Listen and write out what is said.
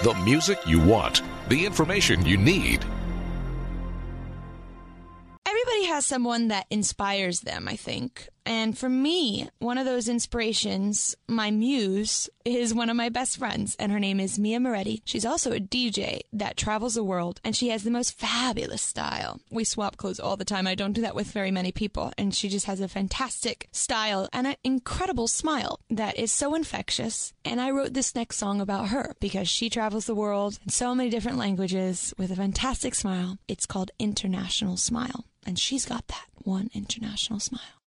The music you want, the information you need. Everybody has someone that inspires them, I think. And for me, one of those inspirations, my muse, is one of my best friends, and her name is Mia Moretti. She's also a DJ that travels the world, and she has the most fabulous style. We swap clothes all the time. I don't do that with very many people, and she just has a fantastic style and an incredible smile that is so infectious. And I wrote this next song about her because she travels the world in so many different languages with a fantastic smile. It's called International Smile, and she's got that one international smile.